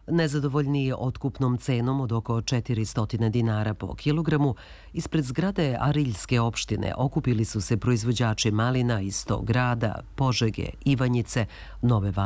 Nezadovoljniji otkupnom cenom od oko 400 dinara po kilogramu, ispred zgrade Ariljske opštine okupili su se proizvođači malina iz tog grada, Požege, Ivanjice, Nove